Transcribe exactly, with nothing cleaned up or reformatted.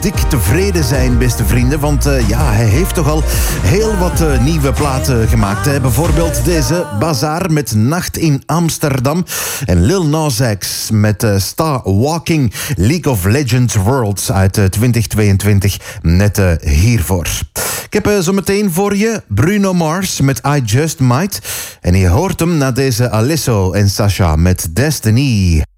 dik tevreden zijn, beste vrienden. Want uh, ja, hij heeft toch al heel wat uh, nieuwe platen gemaakt. Hè. Bijvoorbeeld deze Bazaar met Nacht in Amsterdam. En Lil Nas X met uh, Star Walking League of Legends Worlds uit uh, twintig tweeëntwintig. Net uh, hiervoor. Ik heb uh, zo meteen voor je Bruno Mars met I Just Might. En je hoort hem na deze Alesso en Sasha met Destiny.